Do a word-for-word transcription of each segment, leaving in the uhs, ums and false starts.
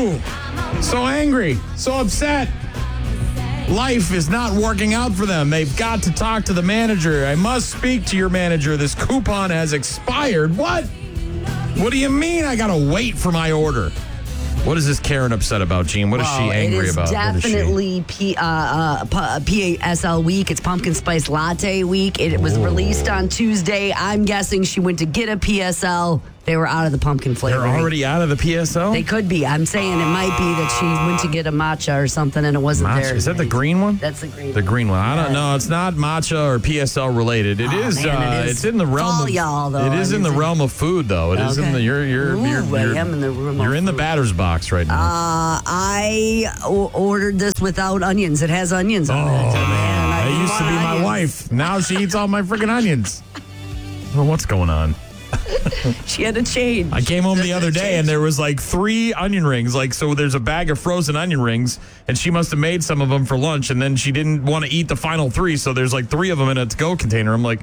Ooh, so angry, so upset. Life is not working out for them. They've got to talk to the manager. I must speak to your manager. This coupon has expired. What? What do you mean I got to wait for my order? What is this Karen upset about, Gene? What is well, she angry it is about? Definitely P, uh, uh, P A S L week. It's Pumpkin Spice Latte week. It was Ooh. released on Tuesday. I'm guessing she went to get a P S L. They were out of the pumpkin flavor. They're already out of the P S L? They could be. I'm saying it might be that she went to get a matcha or something and it wasn't Matcha. there. Is that the green one? That's the green The one. green one. I don't Yeah. know. It's not matcha or P S L related. It Oh, is. man, uh, it is it's in the realm fall, of. y'all, though. It is I in the mean, realm of food, though. It is in Okay. the. You're. You're. Ooh, you're, I you're am in the realm You're of in the food. batter's box right now. Uh, I o- ordered this without onions. It has onions on oh it. man, I that didn't used to want be my onions. wife. Now she eats all my freaking onions. Well, what's going on? She had to change. I came home Just the other had to day change. and there was like three onion rings. Like, so there's a bag of frozen onion rings and she must have made some of them for lunch and then she didn't want to eat the final three. So there's like three of them in a to-go container. I'm like,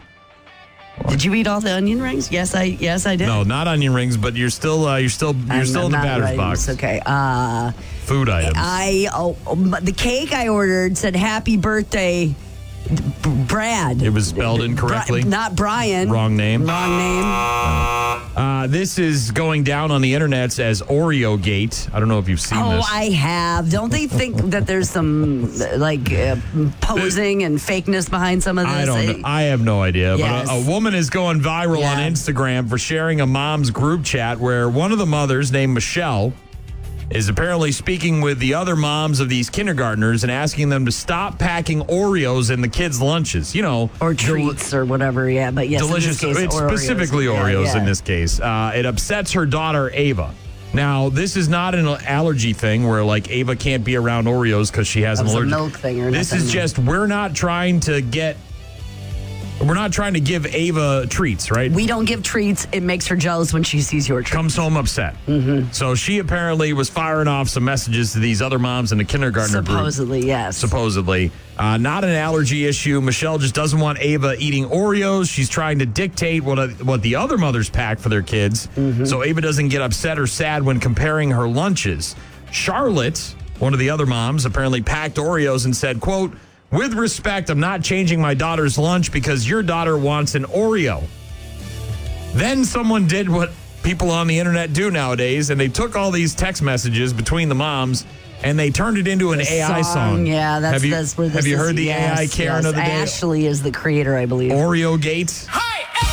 Did you eat all the onion rings? Yes, I yes I did. no, not onion rings, but you're still, uh, you're still, you're I'm still in the not batter's writing box. this. Okay. Uh, Food items. I oh, but the cake I ordered said "Happy Birthday, B- Brad." It was spelled incorrectly. Bri- not Brian. Wrong name. Wrong name. Uh, this is going down on the internets as Oreo Gate. I don't know if you've seen Oh, this. I have. Don't they think that there's some like uh, posing and fakeness behind some of this? I don't know. I have no idea. Yes. But a, a woman is going viral Yeah. on Instagram for sharing a mom's group chat where one of the mothers, named Michelle, is apparently speaking with the other moms of these kindergartners and asking them to stop packing Oreos in the kids' lunches. You know, or del- treats or whatever. Yeah, but yes, delicious. In this case, It's Oreos. specifically Yeah, Oreos yeah. in this case. Uh, it upsets her daughter, Ava. Now, this is not an allergy thing where like Ava can't be around Oreos because she has That an was a allergy. milk thing or This nothing. is just we're not trying to get. We're not trying to give Ava treats, right? We don't give treats. It makes her jealous when she sees your treats. Comes home upset. Mm-hmm. So she apparently was firing off some messages to these other moms in the kindergartner group. Supposedly, yes. Supposedly. Uh, not an allergy issue. Michelle just doesn't want Ava eating Oreos. She's trying to dictate what, a, what the other mothers pack for their kids. Mm-hmm. So Ava doesn't get upset or sad when comparing her lunches. Charlotte, one of the other moms, apparently packed Oreos and said, quote, "With respect, I'm not changing my daughter's lunch because your daughter wants an Oreo." Then someone did what people on the internet do nowadays, and they took all these text messages between the moms and they turned it into an A I song. Yeah, that's, have you, that's where this Have you is. heard the Yes, A I Karen yes. of the day? Ashley is the creator, I believe. Oreo Gate.